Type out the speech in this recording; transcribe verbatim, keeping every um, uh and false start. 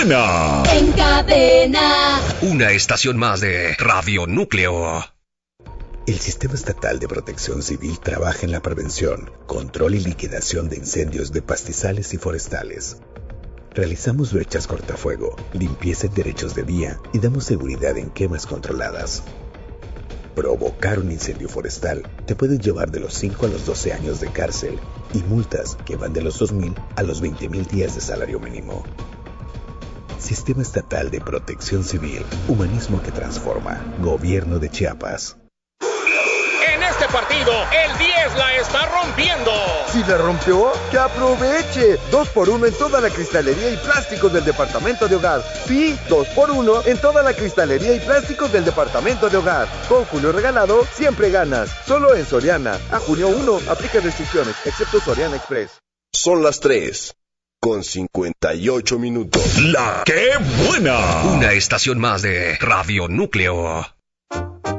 buena! En cadena. Una estación más de Radio Núcleo. El Sistema Estatal de Protección Civil trabaja en la prevención, control y liquidación de incendios de pastizales y forestales. Realizamos brechas cortafuego, limpieza en derechos de vía y damos seguridad en quemas controladas. Provocar un incendio forestal te puede llevar de los cinco a los doce años de cárcel y multas que van de los dos mil a los veinte mil días de salario mínimo. Sistema Estatal de Protección Civil, humanismo que transforma. Gobierno de Chiapas. En este partido, el diez la está rompiendo. Si la rompió, que aproveche. dos por uno en toda la cristalería y plásticos del departamento de hogar. Sí, dos por uno en toda la cristalería y plásticos del departamento de hogar. Con Julio Regalado, siempre ganas. Solo en Soriana. A junio uno, aplica restricciones, excepto Soriana Express. Son las tres, con cincuenta y ocho minutos. ¡La qué buena! Una estación más de Radio Núcleo.